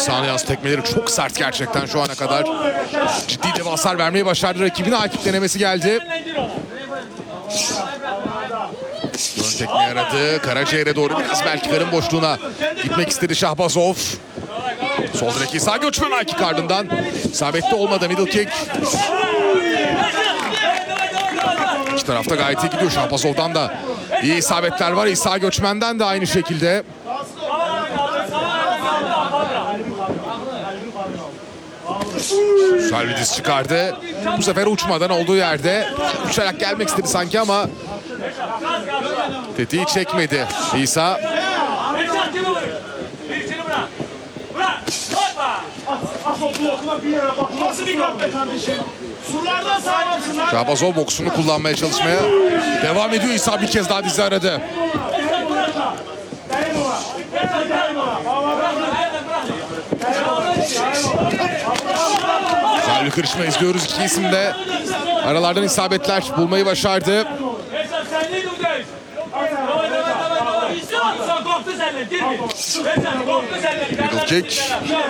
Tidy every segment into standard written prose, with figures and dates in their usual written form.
İsa'nın yalnız tekmeleri çok sert gerçekten şu ana kadar. Ciddi devaslar vermeyi başardı. Rakibine Akif denemesi geldi. Ön tekme yaradı. Karaciğer'e doğru biraz belki karın boşluğuna gitmek istedi Şahbazov. Sol direk İsa Göçmen Akif ardından. İsabetli olmadı middle kick. İki tarafta gayet iyi gidiyor. Şahbazov'dan da iyi isabetler var. İsa Göçmen'den de aynı şekilde. Güzel bir diz çıkardı. Bu sefer uçmadan olduğu yerde uçarak gelmek istedi sanki ama tetiği çekmedi İsa. Şahbazov boksunu kullanmaya çalışmaya devam ediyor. İsa bir kez daha dizi aradı. Güzel bir kırışma izliyoruz. İki isim de aralardan isabetler bulmayı başardı. Middle kick.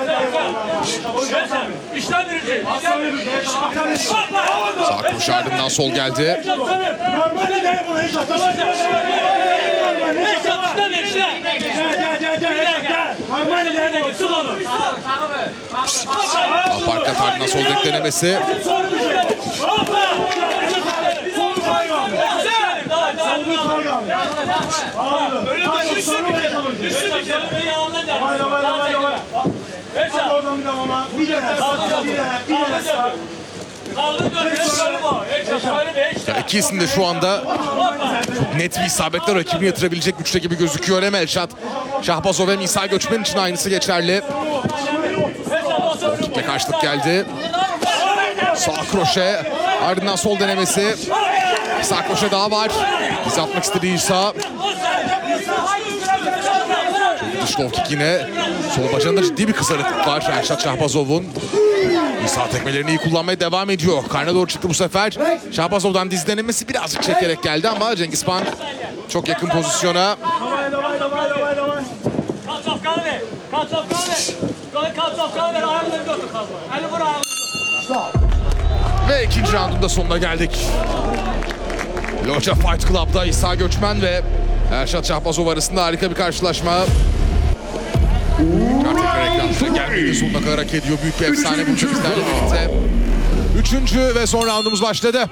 Sağ kuruş ardından sol geldi. Aparkat ardından sol dek denemesi. İki isim de şu anda çok net bir isabetle rakibini yatırabilecek güçte gibi gözüküyor. Hem Elşat Şahbazov hem İsa Göçmen için aynısı geçerli. Sol kickle karşılık geldi. Sağ kroşe ardından sol denemesi. Sağ kroşe daha var. Diz atmak istedi İsa. Dış low kick yine. Sol bacağında ciddi bir kızarıklık var Elşat Şahbazov'un. İsa tekmelerini iyi kullanmaya devam ediyor. Karnına doğru çıktı bu sefer. Şahbazov'dan diz denemesi birazcık çekerek geldi ama Cengizpan çok yakın pozisyona. Ve ikinci roundun da sonuna geldik. Loja Fight Club'da İsa Göçmen ve Elşat Şahbazov arasında harika bir karşılaşma. Tekrar ekranımıza gelmeyi sonuna kadar hak ediyor. Büyük bir efsane bu bizlerle birlikte. Üçüncü ve son roundumuz başladı.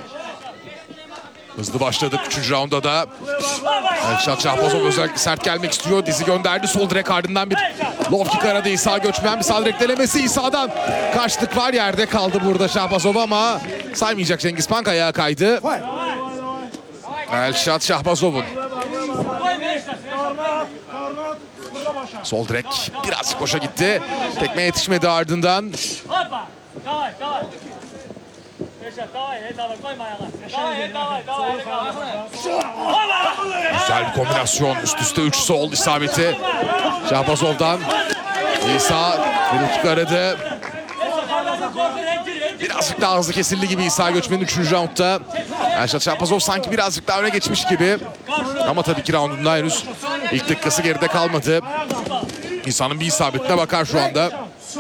Hızlı başladık. Üçüncü rounda da Elşat Şahbazov özellikle sert gelmek istiyor. Dizi gönderdi. Sol direk ardından bir low kick aradı İsa Göçmen. Bir sağ direk denemesi İsa'dan. Karşılık var, yerde kaldı burada Şahbazov ama saymayacak Cengizpan, ayağa kaydı. Elşat Şahbazov'un. Sol direk birazcık boşa gitti. Tekme yetişmedi ardından. Güzel bir kombinasyon. Üst üste 3 sol isabeti Şahbazov'dan. İsa bir aradı. Birazcık daha hızlı kesildi gibi İsa Göçmen'in 3. roundda. Elşat Şahbazov sanki birazcık daha öne geçmiş gibi. Ama tabii ki roundunda henüz ilk dakikası geride kalmadı. İsa'nın bir isabetine bakar şu anda.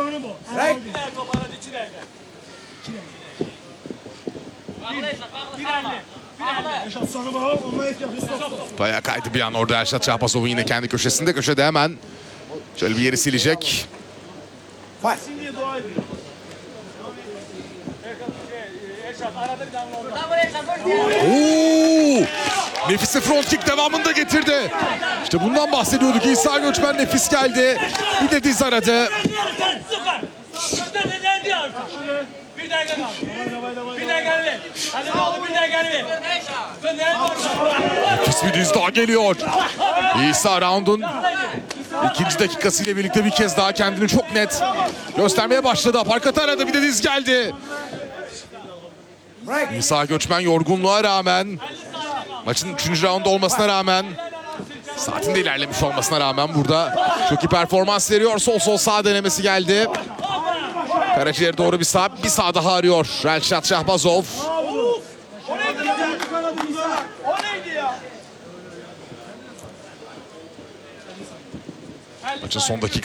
Bayağı kaydı bir an orada Elşat Şahbazov'un yine kendi köşesinde. Köşede hemen şöyle bir yeri silecek. Nefis'e front kick devamında getirdi. İşte bundan bahsediyorduk. İsa Göçmen nefis geldi. Bir de diz aradı. Nefis bir diz daha geliyor. İsa round'un ikinci dakikasıyla birlikte bir kez daha kendini çok net göstermeye başladı. Aparkat aradı, bir de diz geldi. İsa Göçmen yorgunluğa rağmen, maçın 3. round olmasına rağmen, saatinde ilerlemiş olmasına rağmen burada çok iyi performans veriyor. Sol sağ denemesi geldi. Karaciğer doğru bir sağ daha arıyor Elşat Şahbazov. Maçın son dakika.